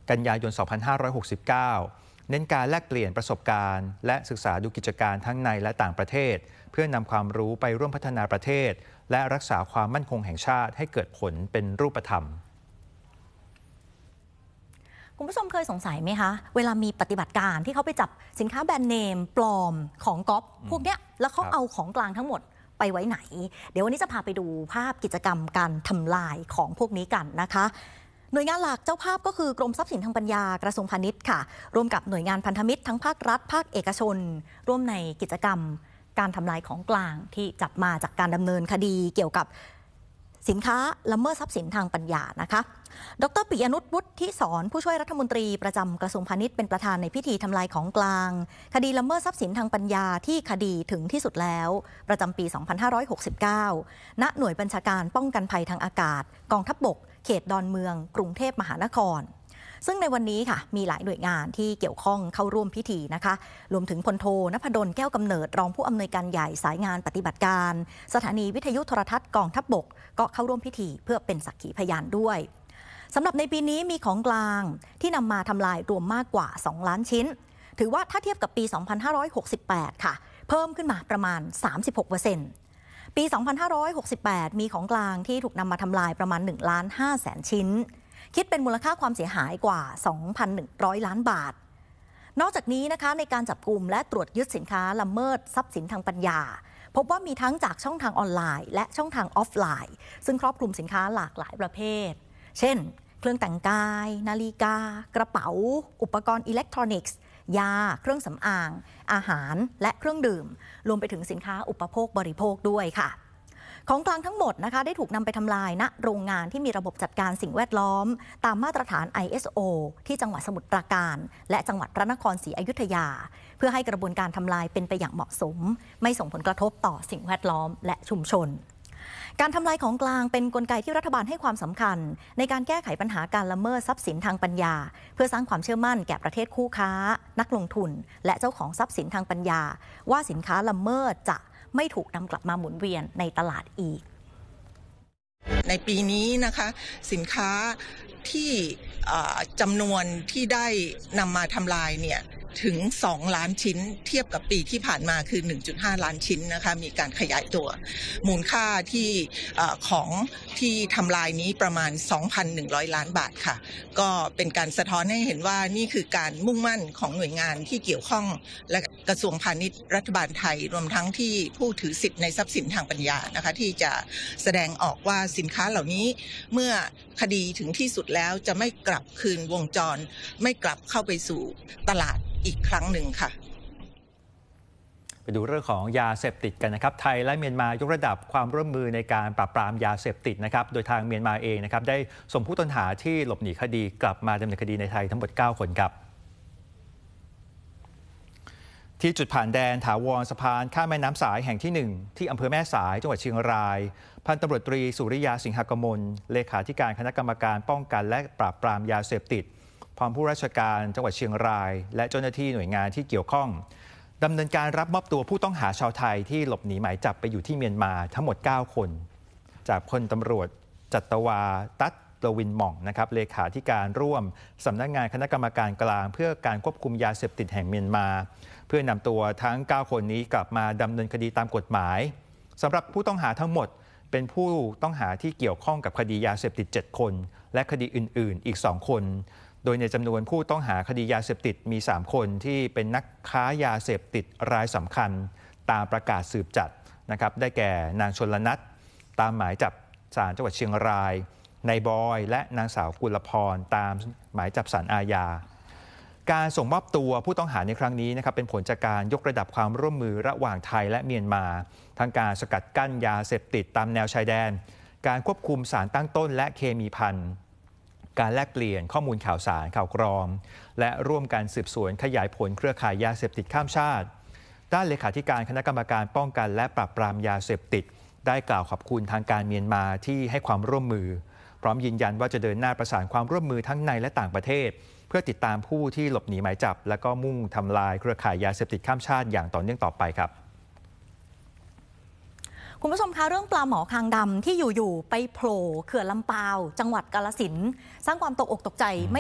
กันยายน 2569 เน้นการแลกเปลี่ยนประสบการณ์และศึกษาดูกิจการทั้งในและต่างประเทศเพื่อนำความรู้ไปร่วมพัฒนาประเทศและรักษาความมั่นคงแห่งชาติให้เกิดผลเป็นรูปธรรมคุณผู้ชมเคยสงสัยไหมคะเวลามีปฏิบัติการที่เขาไปจับสินค้าแบรนด์เนมปลอมของก๊อปพวกเนี้ยแล้วเขาเอาของกลางทั้งหมดไปไว้ไหนเดี๋ยววันนี้จะพาไปดูภาพกิจกรรมการทำลายของพวกนี้กันนะคะหน่วยงานหลักเจ้าภาพก็คือกรมทรัพย์สินทางปัญญากระทรวงพาณิชย์ค่ะร่วมกับหน่วยงานพันธมิตรทั้งภาครัฐภาคเอกชนร่วมในกิจกรรมการทำลายของกลางที่จับมาจากการดำเนินคดีเกี่ยวกับสินค้าละเมิดทรัพย์สินทางปัญญานะคะดร.ปิยนุช วุฒิสอนผู้ช่วยรัฐมนตรีประจำกระทรวงพาณิชย์เป็นประธานในพิธีทำลายของกลางคดีละเมิดทรัพย์สินทางปัญญาที่คดีถึงที่สุดแล้วประจำปี 2569 ณ หน่วยบัญชาการป้องกันภัยทางอากาศกองทัพบกเขตดอนเมืองกรุงเทพมหานครซึ่งในวันนี้ค่ะมีหลายหน่วยงานที่เกี่ยวข้องเข้าร่วมพิธีนะคะรวมถึงพลโทณพดลแก้วกำเนิดรองผู้อำนวยการใหญ่สายงานปฏิบัติการสถานีวิทยุโทรทัศน์กองทัพบกก็เข้าร่วมพิธีเพื่อเป็นสักขีพยานด้วยสำหรับในปีนี้มีของกลางที่นำมาทำลายรวมมากกว่า2ล้านชิ้นถือว่าถ้าเทียบกับปี 2568 ค่ะเพิ่มขึ้นมาประมาณ 36%ปี 2568 มีของกลางที่ถูกนำมาทำลายประมาณ 1,500,000 ชิ้นคิดเป็นมูลค่าความเสียหายกว่า 2,100 ล้านบาทนอกจากนี้นะคะในการจับกุมและตรวจยึดสินค้าละเมิดทรัพย์สินทางปัญญาพบว่ามีทั้งจากช่องทางออนไลน์และช่องทางออฟไลน์ซึ่งครอบคลุมสินค้าหลากหลายประเภทเช่นเครื่องแต่งกายนาฬิกากระเป๋าอุปกรณ์อิเล็กทรอนิกส์ยาเครื่องสำอางอาหารและเครื่องดื่มรวมไปถึงสินค้าอุปโภคบริโภคด้วยค่ะของกลางทั้งหมดนะคะได้ถูกนำไปทำลายณโรงงานที่มีระบบจัดการสิ่งแวดล้อมตามมาตรฐาน ISO ที่จังหวัดสมุทรปราการและจังหวัดพระนครศรีอยุธยาเพื่อให้กระบวนการทำลายเป็นไปอย่างเหมาะสมไม่ส่งผลกระทบต่อสิ่งแวดล้อมและชุมชนการทำลายของกลางเป็นกลไกที่รัฐบาลให้ความสำคัญในการแก้ไขปัญหาการละเมิดทรัพย์สินทางปัญญาเพื่อสร้างความเชื่อมั่นแก่ประเทศคู่ค้านักลงทุนและเจ้าของทรัพย์สินทางปัญญาว่าสินค้าละเมิดจะไม่ถูกนำกลับมาหมุนเวียนในตลาดอีกในปีนี้นะคะสินค้าที่จำนวนที่ได้นำมาทำลายเนี่ยถึง2ล้านชิ้นเทียบกับปีที่ผ่านมาคือ 1.5 ล้านชิ้นนะคะมีการขยายตัวมูลค่าที่ของที่ทำลายนี้ประมาณ 2,100 ล้านบาทค่ะก็เป็นการสะท้อนให้เห็นว่านี่คือการมุ่งมั่นของหน่วยงานที่เกี่ยวข้องและกระทรวงพาณิชย์รัฐบาลไทยรวมทั้งที่ผู้ถือสิทธิ์ในทรัพย์สินทางปัญญานะคะที่จะแสดงออกว่าสินค้าเหล่านี้เมื่อคดีถึงที่สุดแล้วจะไม่กลับคืนวงจรไม่กลับเข้าไปสู่ตลาดอีกครั้งหนึ่งค่ะไปดูเรื่องของยาเสพติดกันนะครับไทยและเมียนมายกระดับความร่วมมือในการปราบปรามยาเสพติดนะครับโดยทางเมียนมาเองนะครับได้ส่งผู้ต้องหาที่หลบหนีคดีกลับมาดำเนินคดีในไทยทั้งหมด9คนครับที่จุดผ่านแดนถาวรสะพานข้ามแม่น้ำสายแห่งที่1ที่อำเภอแม่สายจังหวัดเชียงรายพันตำรวจตรีสุริยาสิงหกมลเลขาธิการคณะกรรมการป้องกันและปราบปรามยาเสพติดพร้อมผู้ราชการจังหวัดเชียงรายและเจ้าหน้าที่หน่วยงานที่เกี่ยวข้องดำเนินการรับมอบตัวผู้ต้องหาชาวไทยที่หลบหนีหมายจับไปอยู่ที่เมียนมาทั้งหมด9คนจากพลตำรวจจัตวาตัดประวินหม่องนะครับเลขาธิการร่วมสำนักงานคณะกรรมการกลางเพื่อการควบคุมยาเสพติดแห่งเมียนมาเพื่อนำตัวทั้ง9คนนี้กลับมาดำเนินคดีตามกฎหมายสำหรับผู้ต้องหาทั้งหมดเป็นผู้ต้องหาที่เกี่ยวข้องกับคดียาเสพติด7คนและคดีอื่นๆอีก2คนโดยในจำนวนผู้ต้องหาคดียาเสพติดมี3คนที่เป็นนักค้ายาเสพติดรายสำคัญตามประกาศสืบจับนะครับได้แก่นางชลนัทตามหมายจับศาลจังหวัดเชียงรายนายบอยและนางสาวกุลพรตามหมายจับศาลอาญาการส่งมอบตัวผู้ต้องหาในครั้งนี้นะครับเป็นผลจากการยกระดับความร่วมมือระหว่างไทยและเมียนมาทั้งการสกัดกั้นยาเสพติดตามแนวชายแดนการควบคุมสารตั้งต้นและเคมีภัณฑ์การแลกเปลี่ยนข้อมูลข่าวสารข่าวกรองและร่วมกันสืบสวนขยายผลเครือข่ายยาเสพติดข้ามชาติด้านเลขาธิการคณะกรรมการป้องกันและปราบปรามยาเสพติดได้กล่าวขอบคุณทางการเมียนมาที่ให้ความร่วมมือพร้อมยืนยันว่าจะเดินหน้าประสานความร่วมมือทั้งในและต่างประเทศเพื่อติดตามผู้ที่หลบหนีหมายจับและก็มุ่งทำลายเครือข่ายยาเสพติดข้ามชาติอย่างต่อเนื่องต่อไปครับคุณผู้ชมคะเรื่องปลาหมอคางดำที่อยู่ๆไปโผล่เขื่อนลำปาวจังหวัดกาฬสินธุ์สร้างความตกอกตกใจ